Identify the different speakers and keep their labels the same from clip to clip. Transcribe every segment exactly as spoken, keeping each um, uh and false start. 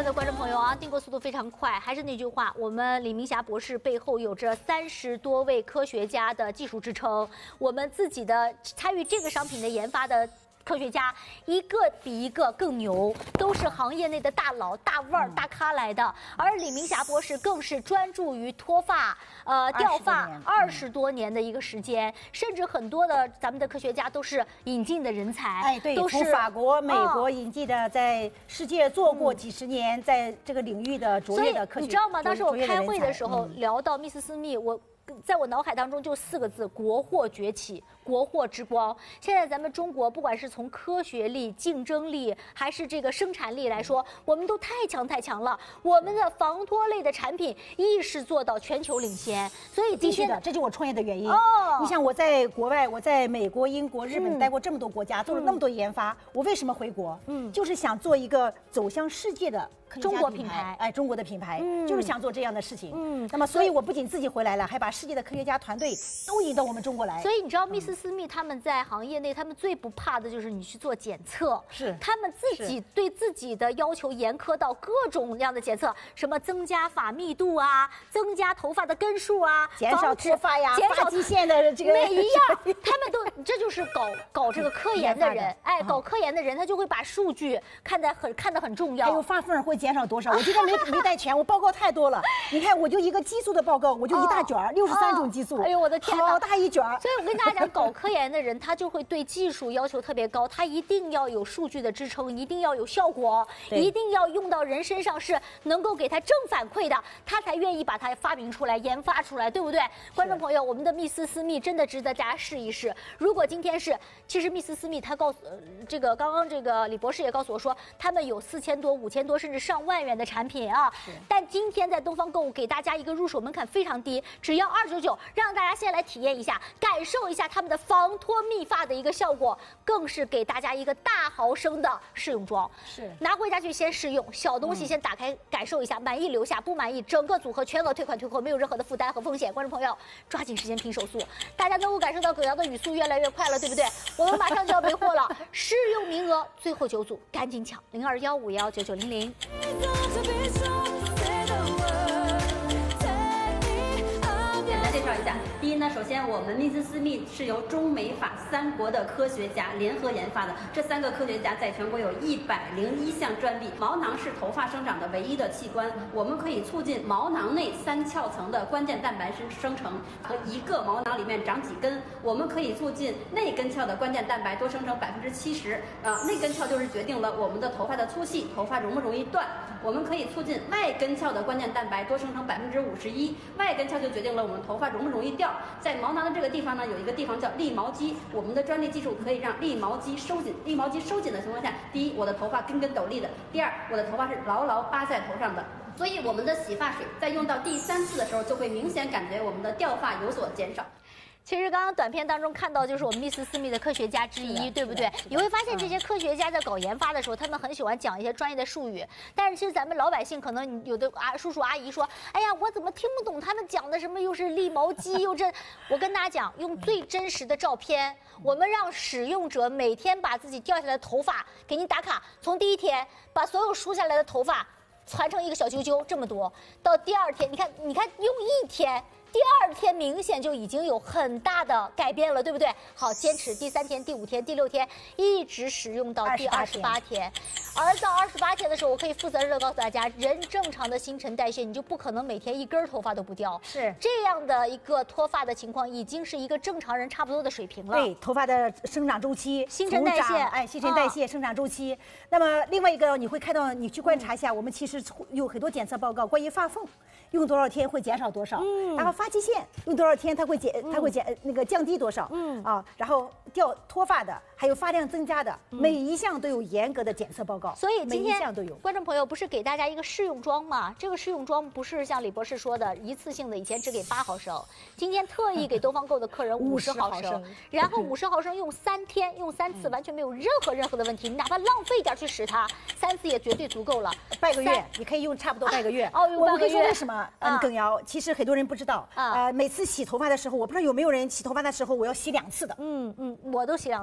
Speaker 1: 爱的观众朋友啊，订购速度非常快。还是那句话，我们李明霞博士背后有着三十多位科学家的技术支撑，我们自己的参与这个商品的研发的科学家一个比一个更牛，都是行业内的大佬、大腕儿、大咖来的。而李明霞博士更是专注于脱发、呃掉发二十多年的一个时间，甚至很多的咱们的科学家都是引进的人才，
Speaker 2: 哎，对，
Speaker 1: 都是
Speaker 2: 从法国、美国引进的，在世界做过几十年，在这个领域的卓越的科学。
Speaker 1: 你知道吗？当时我开会的时候
Speaker 2: 嗯、
Speaker 1: 聊到密斯斯密，我。在我脑海当中就四个字：国货崛起，国货之光。现在咱们中国，不管是从科学力、竞争力，还是这个生产力来说，我们都太强太强了。我们的防脱类的产品亦是做到全球领先，所以
Speaker 2: 必须的，这就是我创业的原因。
Speaker 1: 哦，
Speaker 2: 你想我在国外，我在美国、英国、日本待过这么多国家，嗯、做了那么多研发，我为什么回国？嗯，就是想做一个走向世界的。
Speaker 1: 中国品牌，
Speaker 2: 哎，中国的品牌，嗯、就是想做这样的事情。
Speaker 1: 嗯，
Speaker 2: 那么，所以我不仅自己回来了，还把世界的科学家团队都引到我们中国来。
Speaker 1: 所以你知道，密斯斯密他们在行业内，他们最不怕的就是你去做检测，
Speaker 2: 是
Speaker 1: 他们自己对自己的要求严苛到各种各样的检测，什么增加发密度啊，增加头发的根数啊，
Speaker 2: 减少脱发呀，
Speaker 1: 减少
Speaker 2: 基线的这个
Speaker 1: 每一样，他们都这就是搞搞这个科研的人，哎，搞科研的人他就会把数据看得很看得很重要，
Speaker 2: 还有发缝会减少多少？我今天没没带钱，我报告太多了。你看，我就一个激素的报告，我就一大卷儿，六十三种激素。
Speaker 1: 哎呦，我的天哪，
Speaker 2: 好大一卷儿。
Speaker 1: 所以我跟大家讲，搞科研的人他就会对技术要求特别高，他一定要有数据的支撑，一定要有效果，一定要用到人身上是能够给他正反馈的，他才愿意把它发明出来、研发出来，对不对？观众朋友，我们的密斯斯密真的值得大家试一试。如果今天是，其实密斯斯密他告诉、呃、这个刚刚这个李博士也告诉我说，他们有四千多、五千多，甚至上万元的产品啊，但今天在东方购物给大家一个入手门槛非常低，只要二九九，让大家先来体验一下，感受一下他们的防脱密发的一个效果，更是给大家一个大毫升的试用装，
Speaker 2: 是
Speaker 1: 拿回家去先试用，小东西先打开感受一下，满意留下，不满意整个组合全额退款退货，没有任何的负担和风险。观众朋友，抓紧时间拼手速，大家能够感受到葛瑶的语速越来越快了，对不对？我们马上就要没货了，试用名额最后九组，赶紧抢零二幺五幺九九零零。
Speaker 3: 简单介绍一下，第一呢，首先我们密斯斯密是由中美法三国的科学家联合研发的，这三个科学家在全国有一百零一项专利。毛囊是头发生长的唯一的器官，我们可以促进毛囊内三壳层的关键蛋白生生成，和一个毛囊里面长几根，我们可以促进内根壳的关键蛋白多生成百分之七十。啊，内根壳就是决定了我们的头发的粗细，头发容不容易断。我们可以促进外根壳的关键蛋白多生成百分之五十一，外根壳就决定了我们头发容不容易掉。在毛囊的这个地方呢，有一个地方叫立毛肌，我们的专利技术可以让立毛肌收紧。立毛肌收紧的情况下，第一，我的头发根根斗立的；第二，我的头发是牢牢扒在头上的。所以我们的洗发水在用到第三次的时候，就会明显感觉我们的掉发有所减少。
Speaker 1: 其实刚刚短片当中看到，就是我们密斯斯密的科学家之一，对不对？你会发现这些科学家在搞研发的时候，他们很喜欢讲一些专业的术语，但是其实咱们老百姓可能有的啊叔叔阿姨说，哎呀，我怎么听不懂他们讲的什么？又是立毛肌，又这……我跟大家讲，用最真实的照片，我们让使用者每天把自己掉下来的头发给你打卡，从第一天把所有梳下来的头发攒成一个小揪揪这么多，到第二天，你看，你看用一天。第二天明显就已经有很大的改变了，对不对？好，坚持第三天、第五天、第六天，一直使用到第二十八天。而到二十八天的时候，我可以负责任的告诉大家，人正常的新陈代谢，你就不可能每天一根头发都不掉。
Speaker 2: 是
Speaker 1: 这样的一个脱发的情况，已经是一个正常人差不多的水平了。
Speaker 2: 对，头发的生长周期、
Speaker 1: 新陈代谢，
Speaker 2: 哎，新陈代谢、生长周期。那么另外一个，你会看到，你去观察一下，我们其实有很多检测报告，关于发缝用多少天会减少多少，嗯，然后发际线用多少天它会减，它会减那个降低多少，嗯啊，然后掉脱发的，还有发量增加的，每一项都有严格的检测报告。
Speaker 1: 所以今天
Speaker 2: 每一项都有。
Speaker 1: 观众朋友不是给大家一个试用装吗？这个试用装不是像李博士说的一次性的，以前只给八毫升，今天特意给东方购的客人五十毫升，然后五十毫升用三天，用三次完全没有任何任何的问题，你哪怕浪费点去使它，三次也绝对足够了。
Speaker 2: 半个月你可以用差不多半个月。
Speaker 1: 哦，用半个月。
Speaker 2: 我会说为什么？嗯，耿瑶，其实很多人不知道。啊，每次洗头发的时候，我不知道有没有人洗头发的时候我要洗两次的。
Speaker 1: 嗯嗯，我都洗两次，
Speaker 2: 洗两次。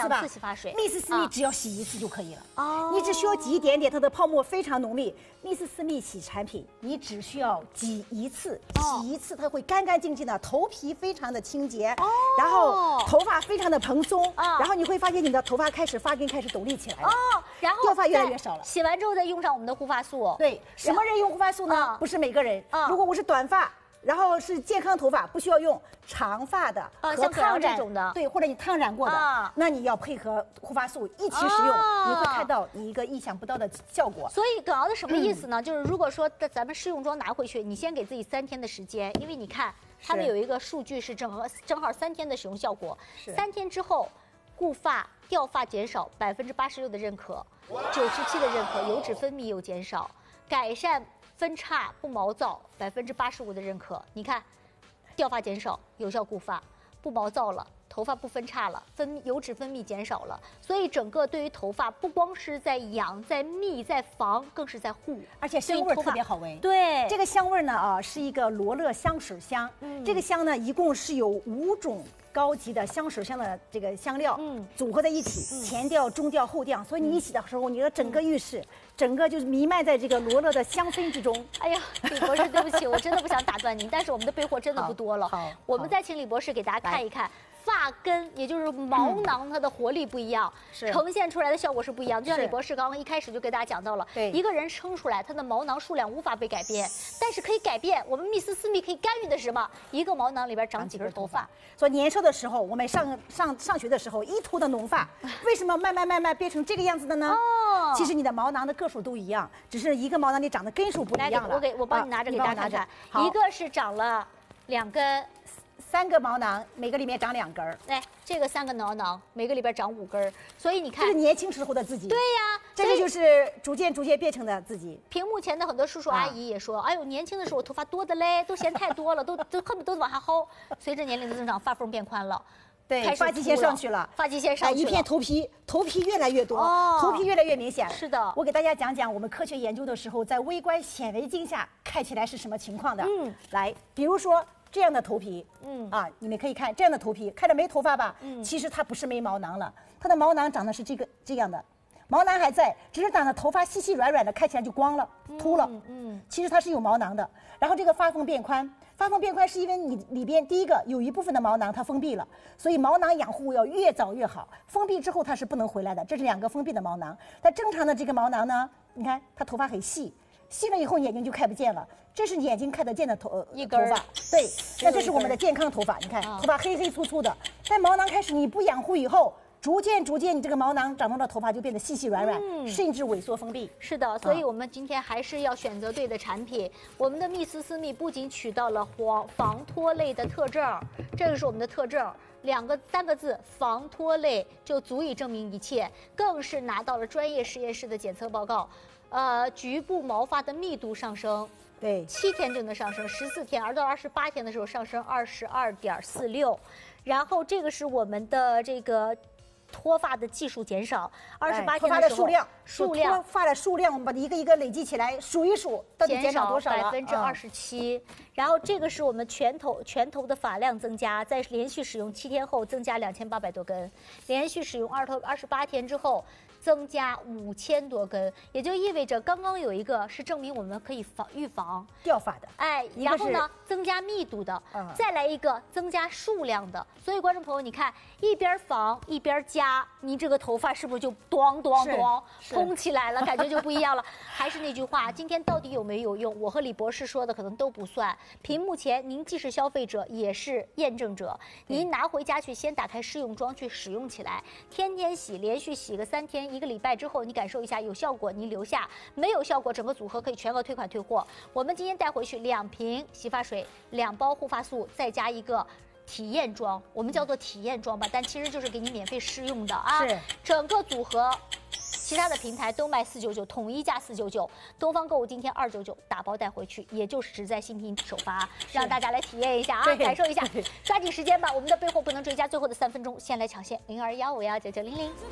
Speaker 1: 两次洗发水。
Speaker 2: 蜜丝丝蜜只要洗一次就可以了。
Speaker 1: 哦，
Speaker 2: 你只需要挤一点点，它的泡沫非常浓密。蜜丝丝蜜洗产品，你只需要挤一次，洗一次它会干干净净的，头皮非常的清洁，
Speaker 1: 哦，
Speaker 2: 然后头发非常的蓬松，
Speaker 1: 啊，
Speaker 2: 然后你会发现你的头发开始发根开始抖立起来了，
Speaker 1: 哦，然后
Speaker 2: 掉发越来越少了。
Speaker 1: 洗完之后再用上我们的护发素。
Speaker 2: 对，什么人用护发素呢？不是每个人。如果我是短发。然后是健康头发，不需要用长发的
Speaker 1: 和
Speaker 2: 烫
Speaker 1: 染这种的，
Speaker 2: 对，或者你烫染过的，啊、那你要配合护发素一起使用，啊、你会看到你一个意想不到的效果。
Speaker 1: 所以耿瑶的什么意思呢？嗯、就是如果说咱们试用装拿回去，你先给自己三天的时间，因为你看他们有一个数据是正好正好三天的使用效果，三天之后固发掉发减少百分之八十六的认可，九十七的认可，油脂分泌又减少，改善。分叉不毛躁，百分之八十五的认可。你看，掉发减少，有效固发，不毛躁了，头发不分叉了，分油脂分泌减少了。所以整个对于头发，不光是在养、在密、在防，更是在护，
Speaker 2: 而且香味特别好闻。
Speaker 1: 对，
Speaker 2: 这个香味呢啊，是一个罗勒香水香。嗯，这个香呢，一共是有五种。高级的香水香的这个香料，嗯，组合在一起，嗯、前调、中调、后调，所以你一洗的时候，你的整个浴室，嗯、整个就是弥漫在这个罗勒的香氛之中。
Speaker 1: 哎呀，李博士，对不起，我真的不想打断您，但是我们的备货真的不多了。好，我们再请李博士给大家看一看。发根，也就是毛囊，它的活力不一样，
Speaker 2: 是
Speaker 1: 呈现出来的效果是不一样。就像李博士刚刚一开始就给大家讲到了，
Speaker 2: 对，
Speaker 1: 一个人生出来，他的毛囊数量无法被改变，但是可以改变。我们蜜丝丝蜜可以干预的是什么？一个毛囊里边长几根头发。
Speaker 2: 所以年少的时候，我们上上上学的时候，一秃的浓发，为什么慢慢慢慢变成这个样子的呢？哦，其实你的毛囊的个数都一样，只是一个毛囊里长的根数不一样了。
Speaker 1: 我给我帮你拿着给大家看看，一个是长了两根。
Speaker 2: 三个毛囊，每个里面长两根儿。
Speaker 1: 哎，这个三个毛囊，每个里边长五根儿，所以你看，
Speaker 2: 这是年轻时候的自己。
Speaker 1: 对呀，
Speaker 2: 这个就是逐渐逐渐变成的自己。
Speaker 1: 屏幕前的很多叔叔阿姨也说，哎呦，年轻的时候我头发多的嘞，都嫌太多了，都都恨不得都往下薅。随着年龄的增长，发缝变宽了。
Speaker 2: 对，发际线上去了，
Speaker 1: 发际线上去了，
Speaker 2: 一片头皮，头皮越来越多，哦、头皮越来越明显。
Speaker 1: 是的，
Speaker 2: 我给大家讲讲我们科学研究的时候，在微观显微镜下看起来是什么情况的。嗯，来，比如说。这样的头皮，嗯啊，你们可以看这样的头皮，看着没头发吧？嗯，其实它不是没毛囊了，它的毛囊长的是这个这样的，毛囊还在，只是长的头发细细软软的，看起来就光了、秃了。嗯，嗯其实它是有毛囊的。然后这个发缝变宽，发缝变宽是因为你里边第一个有一部分的毛囊它封闭了，所以毛囊养护要越早越好。封闭之后它是不能回来的，这是两个封闭的毛囊。但正常的这个毛囊呢，你看它头发很细。细了以后眼睛就看不见了，这是眼睛看得见的头
Speaker 1: 一根
Speaker 2: 头发，对，那这是我们的健康头发，你看头发黑黑粗粗的，但毛囊开始你不养护以后，逐渐逐渐你这个毛囊长到的头发就变得细细软软，嗯、甚至萎缩封闭。
Speaker 1: 是的，所以我们今天还是要选择对的产品。我们的蜜丝丝蜜不仅取到了防防脱类的特征，这个是我们的特征。两个三个字防脱类就足以证明一切，更是拿到了专业实验室的检测报告。呃，局部毛发的密度上升，
Speaker 2: 对，
Speaker 1: 七天就能上升，十四天，而到二十八天的时候上升二十二点四六，然后这个是我们的这个脱发的技术减少，二十八天
Speaker 2: 的时候，脱发的数量，
Speaker 1: 数量，
Speaker 2: 脱发的数量，我们把它一个一个累积起来，数一数，到底减少多少了？
Speaker 1: 百分之二十七。然后这个是我们全头全头的发量增加，在连续使用七天后增加两千八百多根，连续使用二头二十八天之后。增加五千多根，也就意味着刚刚有一个是证明我们可以防预防
Speaker 2: 掉发的，
Speaker 1: 哎，然后呢增加密度的，嗯、再来一个增加数量的。所以观众朋友，你看一边防一边加，你这个头发是不是就咚咚咚通起来了？感觉就不一样了。还是那句话，今天到底有没有用？我和李博士说的可能都不算。屏幕前您既是消费者，也是验证者。您拿回家去，先打开试用装去使用起来，天天洗，连续洗个三天。一个礼拜之后，你感受一下有效果，您留下；没有效果，整个组合可以全额退款退货。我们今天带回去两瓶洗发水，两包护发素，再加一个体验装，我们叫做体验装吧，但其实就是给你免费试用的啊。
Speaker 2: 是，
Speaker 1: 整个组合。其他的平台都卖四九九，统一价四九九。东方购物今天二九九，打包带回去，也就是只在新品首发，让大家来体验一下啊，感受一下。抓紧时间吧，我们的备货不能追加，最后的三分钟，先来抢线零二幺五幺九九零零。